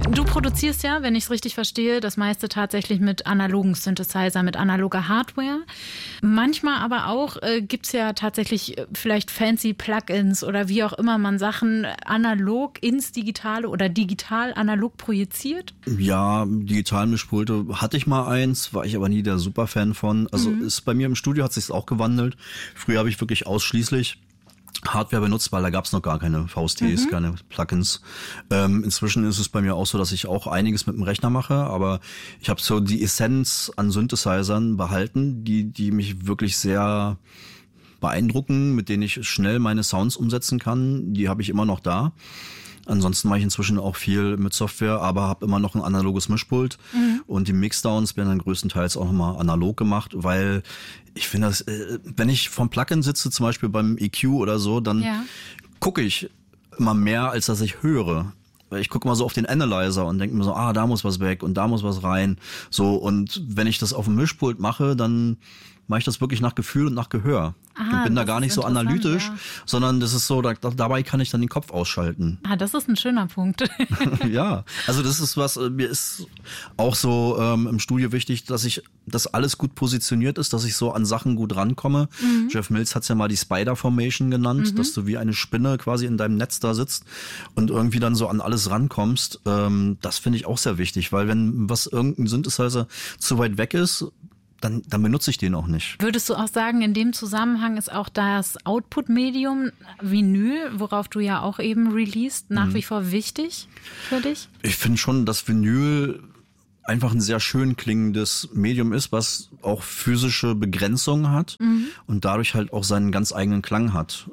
Du produzierst ja, wenn ich es richtig verstehe, das meiste tatsächlich mit analogen Synthesizer, mit analoger Hardware. Manchmal aber auch gibt es ja tatsächlich vielleicht fancy Plugins oder wie auch immer man Sachen analog ins Digitale oder digital analog projiziert. Ja, Digitalmischpulte hatte ich mal eins, war ich aber nie der Superfan von. Also ist bei mir im Studio hat sich's auch gewandelt. Früher habe ich wirklich ausschließlich Hardware benutzt, weil da gab's noch gar keine VSTs, keine Plugins. Inzwischen ist es bei mir auch so, dass ich auch einiges mit dem Rechner mache, aber ich habe so die Essenz an Synthesizern behalten, die mich wirklich sehr beeindrucken, mit denen ich schnell meine Sounds umsetzen kann. Die habe ich immer noch da. Ansonsten mache ich inzwischen auch viel mit Software, aber habe immer noch ein analoges Mischpult. Und die Mixdowns werden dann größtenteils auch nochmal analog gemacht, weil ich finde, dass, wenn ich vom Plugin sitze, zum Beispiel beim EQ oder so, dann gucke ich immer mehr, als dass ich höre. Ich gucke mal so auf den Analyzer und denke mir so, da muss was weg und da muss was rein. So, und wenn ich das auf dem Mischpult mache, dann mache ich das wirklich nach Gefühl und nach Gehör. Und bin da gar nicht so analytisch, sondern das ist so, dabei kann ich dann den Kopf ausschalten. Das ist ein schöner Punkt. Ja, also das ist was, mir ist auch so im Studio wichtig, dass alles gut positioniert ist, dass ich so an Sachen gut rankomme. Jeff Mills hat's ja mal die Spider Formation genannt, dass du wie eine Spinne quasi in deinem Netz da sitzt und irgendwie dann so an alles rankommst. Das finde ich auch sehr wichtig, weil wenn irgendein Synthesizer zu weit weg ist, dann benutze ich den auch nicht. Würdest du auch sagen, in dem Zusammenhang ist auch das Output-Medium Vinyl, worauf du ja auch eben released, nach wie vor wichtig für dich? Ich finde schon, dass Vinyl einfach ein sehr schön klingendes Medium ist, was auch physische Begrenzungen hat und dadurch halt auch seinen ganz eigenen Klang hat.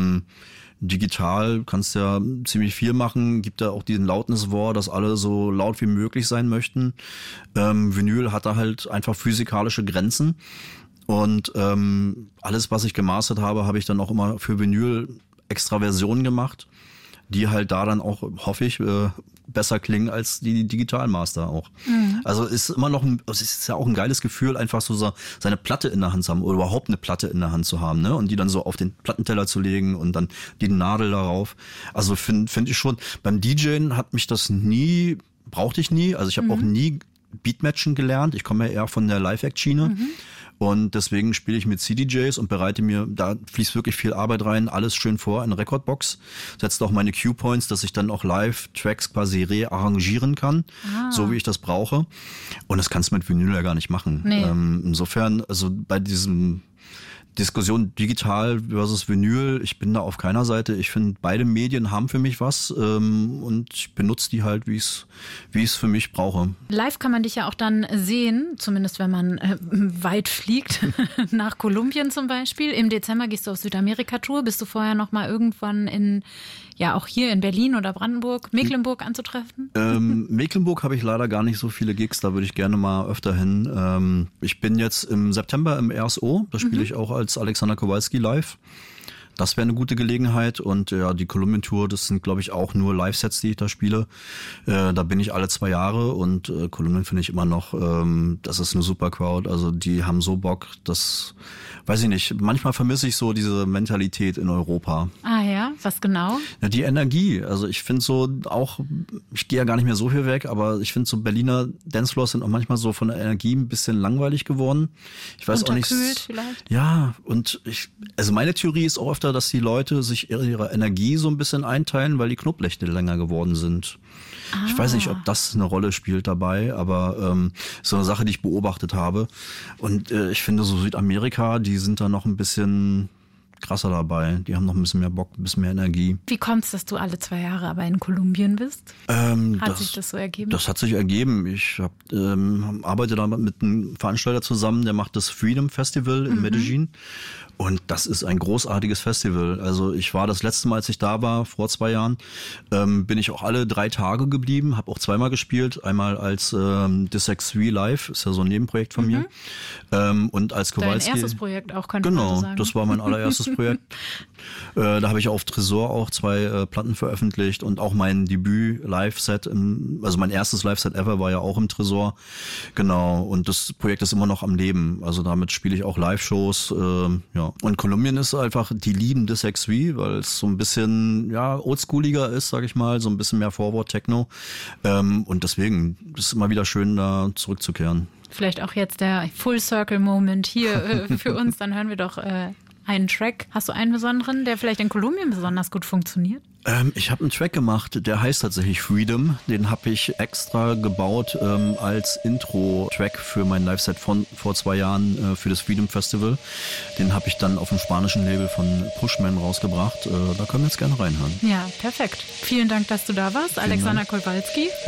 Digital kannst ja ziemlich viel machen, gibt da auch diesen Loudness War, dass alle so laut wie möglich sein möchten. Vinyl hat da halt einfach physikalische Grenzen und alles, was ich gemastert habe ich dann auch immer für Vinyl extra Versionen gemacht, die halt da dann auch, hoffe ich, besser klingen als die Digitalmaster auch. Also ist immer noch es ist ja auch ein geiles Gefühl, einfach so seine Platte in der Hand zu haben oder überhaupt eine Platte in der Hand zu haben, ne? Und die dann so auf den Plattenteller zu legen und dann die Nadel darauf. Also finde ich schon, beim DJen brauchte ich nie, also ich habe auch nie Beatmatchen gelernt. Ich komme ja eher von der Live-Act-Schiene. Und deswegen spiele ich mit CDJs und da fließt wirklich viel Arbeit rein, alles schön vor in eine Recordbox. Setze auch meine Cue-Points, dass ich dann auch Live-Tracks quasi rearrangieren kann, so wie ich das brauche. Und das kannst du mit Vinyl ja gar nicht machen. Nee. Insofern, also bei diesem Diskussion digital versus Vinyl, ich bin da auf keiner Seite. Ich finde, beide Medien haben für mich was und ich benutze die halt, wie ich es für mich brauche. Live kann man dich ja auch dann sehen, zumindest wenn man weit fliegt, nach Kolumbien zum Beispiel. Im Dezember gehst du auf Südamerika-Tour. Bist du vorher noch mal irgendwann auch hier in Berlin oder Brandenburg, Mecklenburg anzutreffen? Mecklenburg habe ich leider gar nicht so viele Gigs, da würde ich gerne mal öfter hin. Ich bin jetzt im September im RSO, da spiele ich auch als Alexander Kowalski live. Das wäre eine gute Gelegenheit und ja, die Kolumbien-Tour, das sind glaube ich auch nur Live-Sets, die ich da spiele. Da bin ich alle 2 Jahre und Kolumbien finde ich immer noch, das ist eine super Crowd, also die haben so Bock, das weiß ich nicht, manchmal vermisse ich so diese Mentalität in Europa. Ah ja, was genau? Ja, die Energie, also ich finde so auch, ich gehe ja gar nicht mehr so viel weg, aber ich finde so Berliner Dancefloors sind auch manchmal so von der Energie ein bisschen langweilig geworden. Ich weiß auch nicht. Unterkühlt vielleicht? Ja, und also meine Theorie ist auch öfter, dass die Leute sich ihre Energie so ein bisschen einteilen, weil die Knoblauchlichter länger geworden sind. Ich weiß nicht, ob das eine Rolle spielt dabei, aber so eine Sache, die ich beobachtet habe. Und ich finde so Südamerika, die sind da noch ein bisschen krasser dabei. Die haben noch ein bisschen mehr Bock, ein bisschen mehr Energie. Wie kommt es, dass du alle 2 Jahre aber in Kolumbien bist? Hat sich das so ergeben? Das hat sich ergeben. Ich arbeite da mit einem Veranstalter zusammen, der macht das Freedom Festival in Medellin. Und das ist ein großartiges Festival. Also ich war das letzte Mal, als ich da war, vor 2 Jahren, bin ich auch alle 3 Tage geblieben, habe auch 2-mal gespielt. Einmal als Dissex3 Live, ist ja so ein Nebenprojekt von mir. Und als Kowalski. Dein erstes Projekt auch, könnte man so sagen. Genau, das war mein allererstes Projekt. Da habe ich auf Tresor auch 2 Platten veröffentlicht und auch mein Debüt-Live-Set, also mein erstes Live-Set ever war ja auch im Tresor. Genau, und das Projekt ist immer noch am Leben. Also damit spiele ich auch Live-Shows. Ja. Und Kolumbien ist einfach, die lieben das XV, weil es so ein bisschen oldschooliger ist, sag ich mal, so ein bisschen mehr Forward-Techno. Und deswegen ist es immer wieder schön, da zurückzukehren. Vielleicht auch jetzt der Full-Circle-Moment hier für uns. Dann hören wir doch einen Track. Hast du einen besonderen, der vielleicht in Kolumbien besonders gut funktioniert? Ich habe einen Track gemacht, der heißt tatsächlich Freedom. Den habe ich extra gebaut als Intro-Track für mein Live-Set von vor 2 Jahren für das Freedom Festival. Den habe ich dann auf dem spanischen Label von Pushman rausgebracht. Da können wir jetzt gerne reinhören. Ja, perfekt. Vielen Dank, dass du da warst, Alexander Kowalski.